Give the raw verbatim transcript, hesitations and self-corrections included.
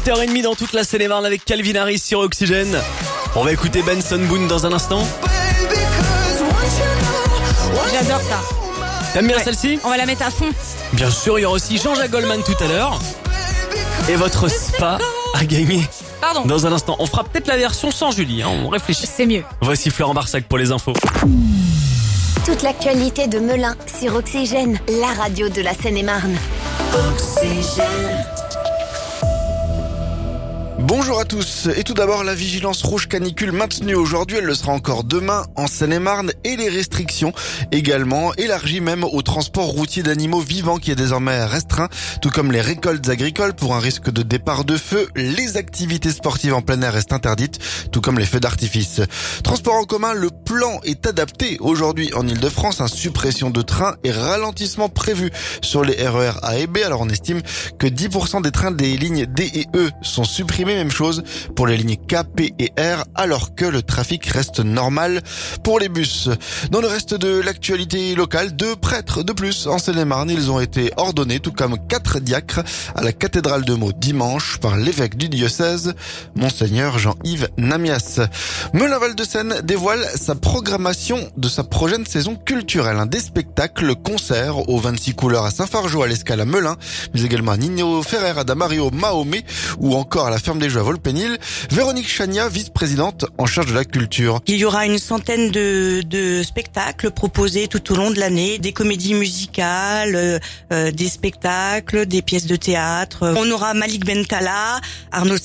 huit heures trente dans toute la Seine-et-Marne avec Calvin Harris sur Oxygène. On va écouter Benson Boone dans un instant. J'adore ça. T'aimes bien Ouais. celle-ci? On va la mettre à fond. Bien sûr, il y aura aussi Jean-Jacques Goldman tout à l'heure. Et votre spa a gagné. Pardon. Dans un instant, on fera peut-être la version sans Julie, hein, on réfléchit. C'est mieux. Voici Florent Barsac pour les infos. Toute l'actualité de Melun sur Oxygène, la radio de la Seine-et-Marne. Bonjour à tous, et tout d'abord la vigilance rouge canicule maintenue aujourd'hui, elle le sera encore demain en Seine-et-Marne et les restrictions également élargies même au transport routier d'animaux vivants qui est désormais restreint, tout comme les récoltes agricoles pour un risque de départ de feu, les activités sportives en plein air restent interdites, tout comme les feux d'artifice. Transport en commun, le plan est adapté aujourd'hui en Ile-de-France, un suppression de trains et ralentissement prévu sur les R E R A et B, alors on estime que dix pour cent des trains des lignes D et E sont supprimés. Même chose pour les lignes K, P et R, alors que le trafic reste normal pour les bus. Dans le reste de l'actualité locale, deux prêtres de plus en Seine-et-Marne, ils ont été ordonnés, tout comme quatre diacres, à la cathédrale de Meaux dimanche par l'évêque du diocèse, Monseigneur Jean-Yves Namias. Melun-Val-de-Seine dévoile sa programmation de sa prochaine saison culturelle. Un des spectacles, concerts aux vingt-six couleurs à Saint-Fargeau, à l'Escale à Melun, mais également à Nino Ferrer, à Damario, Mahomet, ou encore à la ferme des Jeux à Volpénil. Véronique Chania, vice-présidente en charge de la culture. Il y aura une centaine de, de spectacles proposés tout au long de l'année, des comédies musicales, euh, des spectacles, des pièces de théâtre. On aura Malik Bentala, Arnaud